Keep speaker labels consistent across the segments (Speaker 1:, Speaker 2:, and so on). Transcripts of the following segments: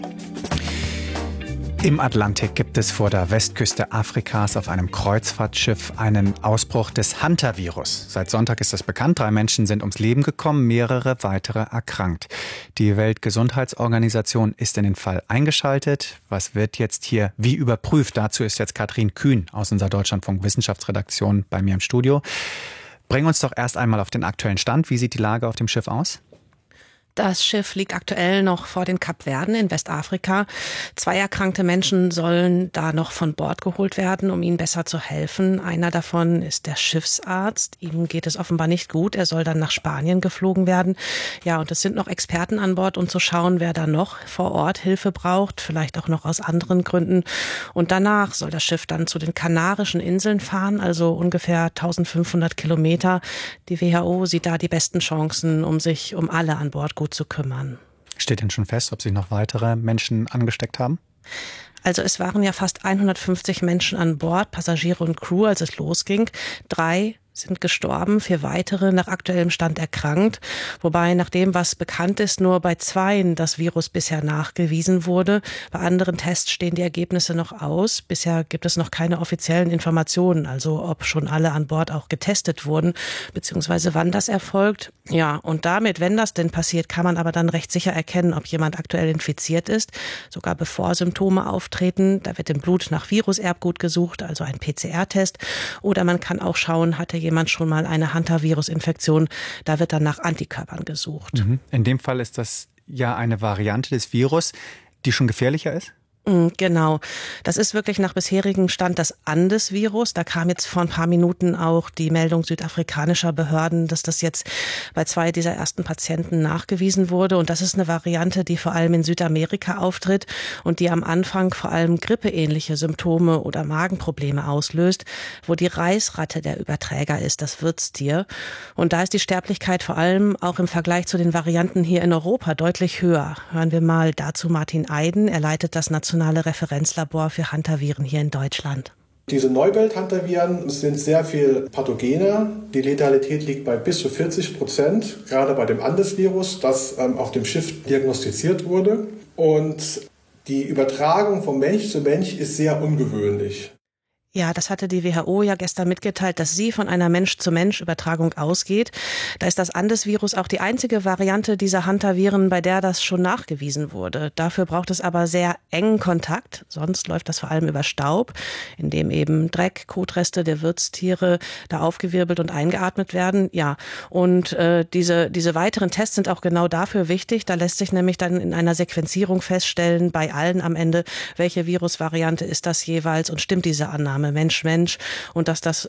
Speaker 1: Im Atlantik gibt es vor der Westküste Afrikas auf einem Kreuzfahrtschiff einen Ausbruch des Hantavirus. Seit Sonntag ist das bekannt. 3 Menschen sind ums Leben gekommen, mehrere weitere erkrankt. Die Weltgesundheitsorganisation ist in den Fall eingeschaltet. Was wird jetzt hier wie überprüft? Dazu ist jetzt Katrin Kühn aus unserer Deutschlandfunk Wissenschaftsredaktion bei mir im Studio. Bring uns doch erst einmal auf den aktuellen Stand. Wie sieht die Lage auf dem Schiff aus?
Speaker 2: Das Schiff liegt aktuell noch vor den Kapverden in Westafrika. 2 erkrankte Menschen sollen da noch von Bord geholt werden, um ihnen besser zu helfen. Einer davon ist der Schiffsarzt. Ihm geht es offenbar nicht gut. Er soll dann nach Spanien geflogen werden. Ja, und es sind noch Experten an Bord, um zu schauen, wer da noch vor Ort Hilfe braucht, vielleicht auch noch aus anderen Gründen. Und danach soll das Schiff dann zu den Kanarischen Inseln fahren, also ungefähr 1500 Kilometer. Die WHO sieht da die besten Chancen, um sich um alle an Bord gut zu kümmern.
Speaker 1: Steht denn schon fest, ob sich noch weitere Menschen angesteckt haben?
Speaker 2: Also es waren ja fast 150 Menschen an Bord, Passagiere und Crew, als es losging. 3 sind gestorben, 4 weitere nach aktuellem Stand erkrankt. Wobei nach dem, was bekannt ist, nur bei 2 das Virus bisher nachgewiesen wurde. Bei anderen Tests stehen die Ergebnisse noch aus. Bisher gibt es noch keine offiziellen Informationen, also ob schon alle an Bord auch getestet wurden, beziehungsweise wann das erfolgt. Ja, und damit, wenn das denn passiert, kann man aber dann recht sicher erkennen, ob jemand aktuell infiziert ist, sogar bevor Symptome auftreten. Da wird im Blut nach Viruserbgut gesucht, also ein PCR-Test. Oder man kann auch schauen, hatte jemand schon mal eine Hantavirus-Infektion, da wird dann nach Antikörpern gesucht.
Speaker 1: In dem Fall ist das ja eine Variante des Virus, die schon gefährlicher ist?
Speaker 2: Genau. Das ist wirklich nach bisherigem Stand das Andes-Virus. Da kam jetzt vor ein paar Minuten auch die Meldung südafrikanischer Behörden, dass das jetzt bei 2 dieser ersten Patienten nachgewiesen wurde. Und das ist eine Variante, die vor allem in Südamerika auftritt und die am Anfang vor allem grippeähnliche Symptome oder Magenprobleme auslöst, wo die Reisratte der Überträger ist, das Wirtstier. Und da ist die Sterblichkeit vor allem auch im Vergleich zu den Varianten hier in Europa deutlich höher. Hören wir mal dazu Martin Eiden. Er leitet das Nationale Referenzlabor für Hantaviren hier in Deutschland.
Speaker 3: Diese Neubelt-Hantaviren sind sehr viel pathogener. Die Letalität liegt bei bis zu 40%, gerade bei dem Andes-Virus, das auf dem Schiff diagnostiziert wurde. Und die Übertragung von Mensch zu Mensch ist sehr ungewöhnlich.
Speaker 2: Ja, das hatte die WHO ja gestern mitgeteilt, dass sie von einer Mensch-zu-Mensch-Übertragung ausgeht. Da ist das Andes-Virus auch die einzige Variante dieser Hantaviren, bei der das schon nachgewiesen wurde. Dafür braucht es aber sehr engen Kontakt, sonst läuft das vor allem über Staub, in dem eben Dreck, Kotreste der Wirtstiere da aufgewirbelt und eingeatmet werden. Ja, und diese weiteren Tests sind auch genau dafür wichtig. Da lässt sich nämlich dann in einer Sequenzierung feststellen, bei allen am Ende, welche Virusvariante ist das jeweils und stimmt diese Annahme Mensch-Mensch und dass das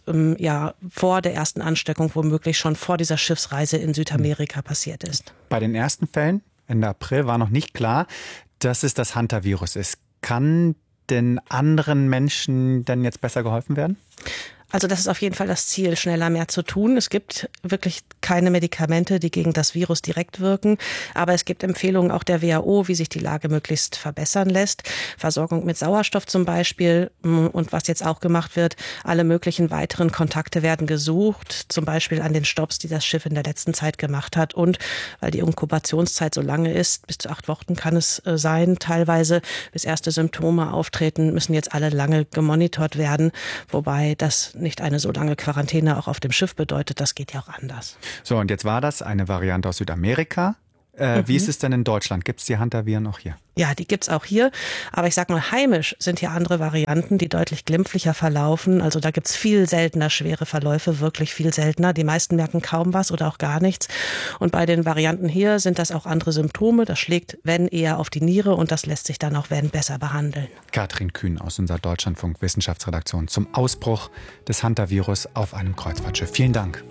Speaker 2: vor der ersten Ansteckung womöglich schon vor dieser Schiffsreise in Südamerika passiert ist.
Speaker 1: Bei den ersten Fällen Ende April war noch nicht klar, dass es das Hantavirus ist. Kann den anderen Menschen denn jetzt besser geholfen werden?
Speaker 2: Also das ist auf jeden Fall das Ziel, schneller mehr zu tun. Es gibt wirklich keine Medikamente, die gegen das Virus direkt wirken. Aber es gibt Empfehlungen auch der WHO, wie sich die Lage möglichst verbessern lässt. Versorgung mit Sauerstoff zum Beispiel. Und was jetzt auch gemacht wird, alle möglichen weiteren Kontakte werden gesucht. Zum Beispiel an den Stopps, die das Schiff in der letzten Zeit gemacht hat. Und weil die Inkubationszeit so lange ist, bis zu 8 Wochen kann es sein, teilweise, bis erste Symptome auftreten, müssen jetzt alle lange gemonitort werden. Wobei das nicht eine so lange Quarantäne auch auf dem Schiff bedeutet, das geht ja auch anders.
Speaker 1: So, und jetzt war das eine Variante aus Südamerika. Wie ist es denn in Deutschland? Gibt es die Hantaviren auch hier?
Speaker 2: Ja, die gibt's auch hier. Aber ich sag mal, heimisch sind hier andere Varianten, die deutlich glimpflicher verlaufen. Also da gibt's viel seltener schwere Verläufe, wirklich viel seltener. Die meisten merken kaum was oder auch gar nichts. Und bei den Varianten hier sind das auch andere Symptome. Das schlägt, wenn, eher auf die Niere und das lässt sich dann auch, wenn, besser behandeln.
Speaker 1: Katrin Kühn aus unserer Deutschlandfunk Wissenschaftsredaktion zum Ausbruch des Hantavirus auf einem Kreuzfahrtschiff. Vielen Dank.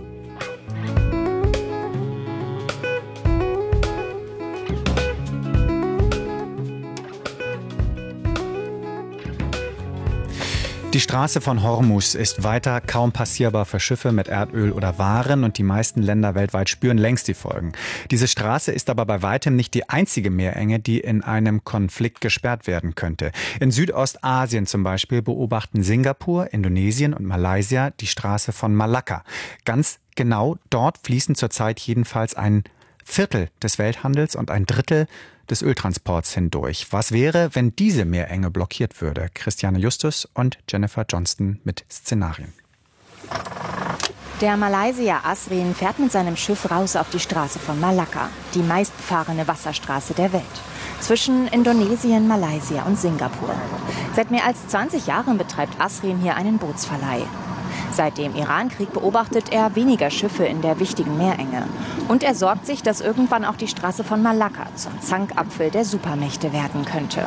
Speaker 1: Die Straße von Hormuz ist weiter kaum passierbar für Schiffe mit Erdöl oder Waren und die meisten Länder weltweit spüren längst die Folgen. Diese Straße ist aber bei weitem nicht die einzige Meerenge, die in einem Konflikt gesperrt werden könnte. In Südostasien zum Beispiel beobachten Singapur, Indonesien und Malaysia die Straße von Malakka. Ganz genau dort fließen zurzeit jedenfalls ein Viertel des Welthandels und ein Drittel des Öltransports hindurch. Was wäre, wenn diese Meerenge blockiert würde? Christiane Justus und Jennifer Johnston mit Szenarien.
Speaker 4: Der Malaysier Asrin fährt mit seinem Schiff raus auf die Straße von Malakka, die meistbefahrene Wasserstraße der Welt. Zwischen Indonesien, Malaysia und Singapur. Seit mehr als 20 Jahren betreibt Asrin hier einen Bootsverleih. Seit dem Iran-Krieg beobachtet er weniger Schiffe in der wichtigen Meerenge. Und er sorgt sich, dass irgendwann auch die Straße von Malakka zum Zankapfel der Supermächte werden könnte.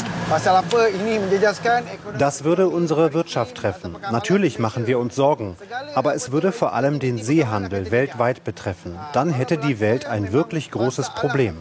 Speaker 5: Das würde unsere Wirtschaft treffen. Natürlich machen wir uns Sorgen. Aber es würde vor allem den Seehandel weltweit betreffen. Dann hätte die Welt ein wirklich großes Problem.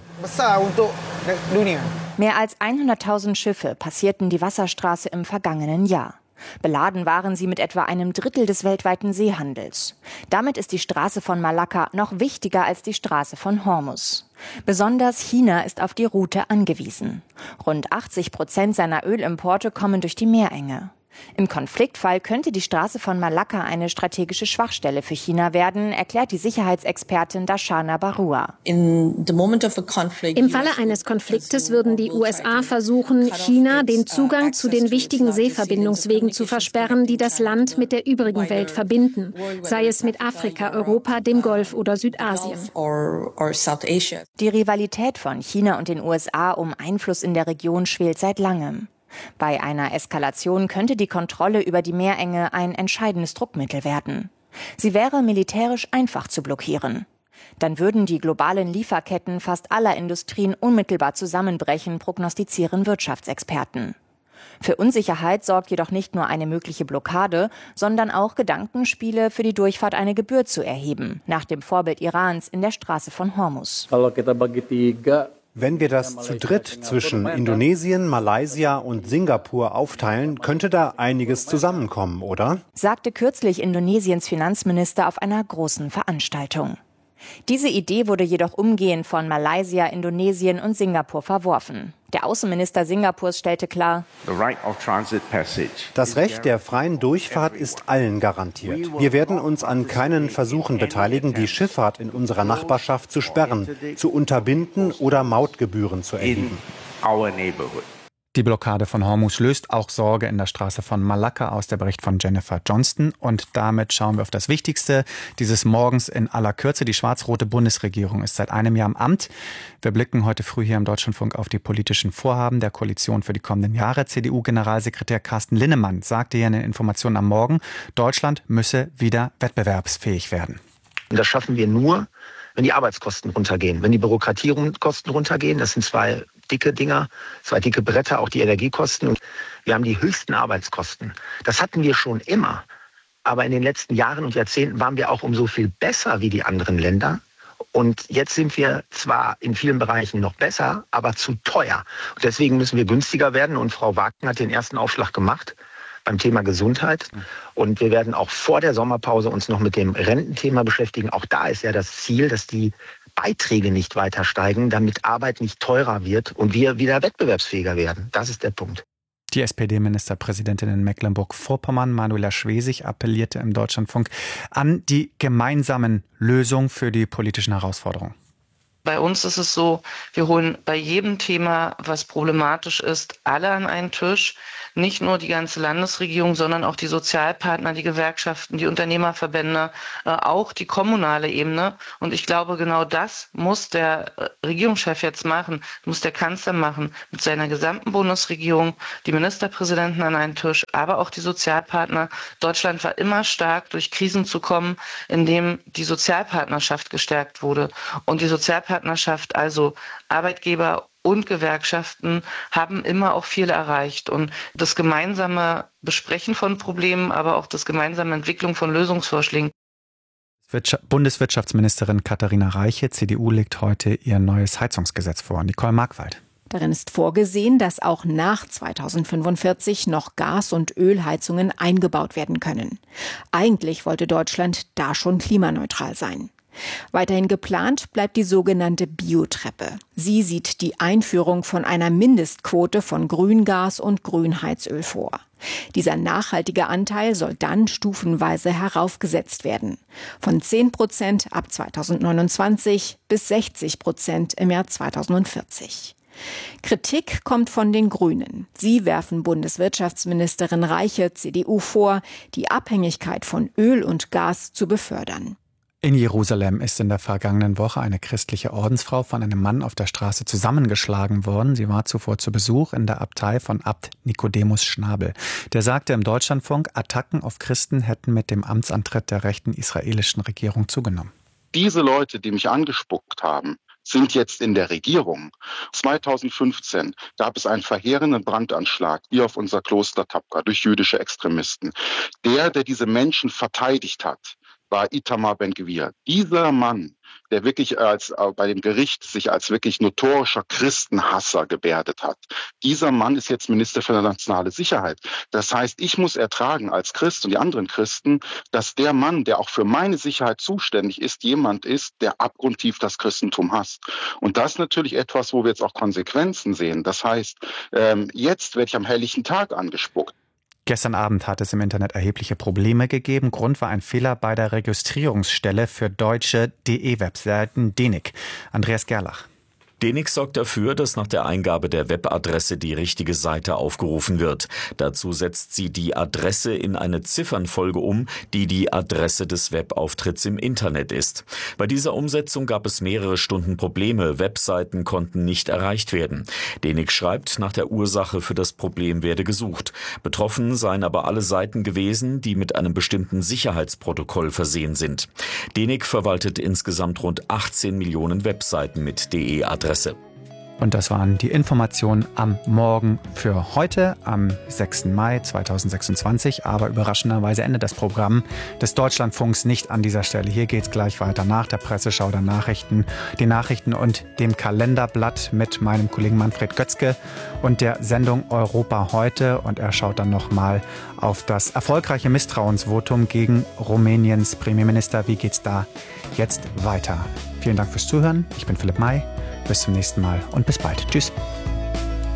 Speaker 4: Mehr als 100.000 Schiffe passierten die Wasserstraße im vergangenen Jahr. Beladen waren sie mit etwa einem Drittel des weltweiten Seehandels. Damit ist die Straße von Malakka noch wichtiger als die Straße von Hormuz. Besonders China ist auf die Route angewiesen. Rund 80% seiner Ölimporte kommen durch die Meerenge. Im Konfliktfall könnte die Straße von Malakka eine strategische Schwachstelle für China werden, erklärt die Sicherheitsexpertin Darshana Barua.
Speaker 6: Im Falle eines Konfliktes würden die USA versuchen, China den Zugang zu den wichtigen Seeverbindungswegen zu versperren, die das Land mit der übrigen Welt verbinden, sei es mit Afrika, Europa, dem Golf oder Südasien.
Speaker 4: Die Rivalität von China und den USA um Einfluss in der Region schwelt seit langem. Bei einer Eskalation könnte die Kontrolle über die Meerenge ein entscheidendes Druckmittel werden. Sie wäre militärisch einfach zu blockieren. Dann würden die globalen Lieferketten fast aller Industrien unmittelbar zusammenbrechen, prognostizieren Wirtschaftsexperten. Für Unsicherheit sorgt jedoch nicht nur eine mögliche Blockade, sondern auch Gedankenspiele, für die Durchfahrt eine Gebühr zu erheben, nach dem Vorbild Irans in der Straße von Hormuz.
Speaker 5: Wenn wir das zu dritt zwischen Indonesien, Malaysia und Singapur aufteilen, könnte da einiges zusammenkommen, oder?
Speaker 4: Sagte kürzlich Indonesiens Finanzminister auf einer großen Veranstaltung. Diese Idee wurde jedoch umgehend von Malaysia, Indonesien und Singapur verworfen. Der Außenminister Singapurs stellte klar:
Speaker 5: Das Recht der freien Durchfahrt ist allen garantiert. Wir werden uns an keinen Versuchen beteiligen, die Schifffahrt in unserer Nachbarschaft zu sperren, zu unterbinden oder Mautgebühren zu erheben.
Speaker 1: Die Blockade von Hormuz löst auch Sorge in der Straße von Malakka aus, der Bericht von Jennifer Johnston. Und damit schauen wir auf das Wichtigste dieses Morgens in aller Kürze. Die schwarz-rote Bundesregierung ist seit einem Jahr im Amt. Wir blicken heute früh hier im Deutschlandfunk auf die politischen Vorhaben der Koalition für die kommenden Jahre. CDU-Generalsekretär Carsten Linnemann sagte hier in den Informationen am Morgen, Deutschland müsse wieder wettbewerbsfähig werden.
Speaker 7: Und das schaffen wir nur, wenn die Arbeitskosten runtergehen, wenn die Bürokratiekosten runtergehen. Das sind zwei dicke Dinger, zwei dicke Bretter, auch die Energiekosten. Und wir haben die höchsten Arbeitskosten. Das hatten wir schon immer. Aber in den letzten Jahren und Jahrzehnten waren wir auch um so viel besser wie die anderen Länder. Und jetzt sind wir zwar in vielen Bereichen noch besser, aber zu teuer. Und deswegen müssen wir günstiger werden. Und Frau Wagner hat den ersten Aufschlag gemacht beim Thema Gesundheit. Und wir werden auch vor der Sommerpause uns noch mit dem Rententhema beschäftigen. Auch da ist ja das Ziel, dass die Beiträge nicht weiter steigen, damit Arbeit nicht teurer wird und wir wieder wettbewerbsfähiger werden. Das ist der Punkt.
Speaker 1: Die SPD-Ministerpräsidentin in Mecklenburg-Vorpommern, Manuela Schwesig, appellierte im Deutschlandfunk an die gemeinsamen Lösungen für die politischen Herausforderungen.
Speaker 8: Bei uns ist es so, wir holen bei jedem Thema, was problematisch ist, alle an einen Tisch. Nicht nur die ganze Landesregierung, sondern auch die Sozialpartner, die Gewerkschaften, die Unternehmerverbände, auch die kommunale Ebene. Und ich glaube, genau das muss der Regierungschef jetzt machen, muss der Kanzler machen, mit seiner gesamten Bundesregierung, die Ministerpräsidenten an einen Tisch, aber auch die Sozialpartner. Deutschland war immer stark, durch Krisen zu kommen, indem die Sozialpartnerschaft gestärkt wurde. Und die Sozialpartnerschaft, also Arbeitgeber und Gewerkschaften, haben immer auch viel erreicht. Und das gemeinsame Besprechen von Problemen, aber auch das gemeinsame Entwicklung von Lösungsvorschlägen.
Speaker 1: Bundeswirtschaftsministerin Katharina Reiche, CDU, legt heute ihr neues Heizungsgesetz vor. Nicole Markwald.
Speaker 9: Darin ist vorgesehen, dass auch nach 2045 noch Gas- und Ölheizungen eingebaut werden können. Eigentlich wollte Deutschland da schon klimaneutral sein. Weiterhin geplant bleibt die sogenannte Biotreppe. Sie sieht die Einführung von einer Mindestquote von Grüngas und Grünheizöl vor. Dieser nachhaltige Anteil soll dann stufenweise heraufgesetzt werden. Von 10% ab 2029 bis 60% im Jahr 2040. Kritik kommt von den Grünen. Sie werfen Bundeswirtschaftsministerin Reiche, CDU, vor, die Abhängigkeit von Öl und Gas zu befördern.
Speaker 1: In Jerusalem ist in der vergangenen Woche eine christliche Ordensfrau von einem Mann auf der Straße zusammengeschlagen worden. Sie war zuvor zu Besuch in der Abtei von Abt Nikodemus Schnabel. Der sagte im Deutschlandfunk, Attacken auf Christen hätten mit dem Amtsantritt der rechten israelischen Regierung zugenommen.
Speaker 10: Diese Leute, die mich angespuckt haben, sind jetzt in der Regierung. 2015 gab es einen verheerenden Brandanschlag hier auf unser Kloster Tapka durch jüdische Extremisten. Der diese Menschen verteidigt hat, war Itamar Ben-Gvir. Dieser Mann, der wirklich bei dem Gericht sich als wirklich notorischer Christenhasser gebärdet hat. Dieser Mann ist jetzt Minister für nationale Sicherheit. Das heißt, ich muss ertragen als Christ und die anderen Christen, dass der Mann, der auch für meine Sicherheit zuständig ist, jemand ist, der abgrundtief das Christentum hasst. Und das ist natürlich etwas, wo wir jetzt auch Konsequenzen sehen. Das heißt, jetzt werde ich am helllichen Tag angespuckt.
Speaker 1: Gestern Abend hat es im Internet erhebliche Probleme gegeben. Grund war ein Fehler bei der Registrierungsstelle für deutsche DE-Webseiten DENIC. Andreas Gerlach.
Speaker 11: DENIC sorgt dafür, dass nach der Eingabe der Webadresse die richtige Seite aufgerufen wird. Dazu setzt sie die Adresse in eine Ziffernfolge um, die die Adresse des Webauftritts im Internet ist. Bei dieser Umsetzung gab es mehrere Stunden Probleme. Webseiten konnten nicht erreicht werden. DENIC schreibt, nach der Ursache für das Problem werde gesucht. Betroffen seien aber alle Seiten gewesen, die mit einem bestimmten Sicherheitsprotokoll versehen sind. DENIC verwaltet insgesamt rund 18 Millionen Webseiten mit DE-Adresse.
Speaker 1: Und das waren die Informationen am Morgen für heute, am 6. Mai 2026. Aber überraschenderweise endet das Programm des Deutschlandfunks nicht an dieser Stelle. Hier geht es gleich weiter nach der Presseschau der Nachrichten, den Nachrichten und dem Kalenderblatt mit meinem Kollegen Manfred Götzke und der Sendung Europa heute. Und er schaut dann nochmal auf das erfolgreiche Misstrauensvotum gegen Rumäniens Premierminister. Wie geht's da jetzt weiter? Vielen Dank fürs Zuhören. Ich bin Philipp May. Bis zum nächsten Mal und bis bald. Tschüss.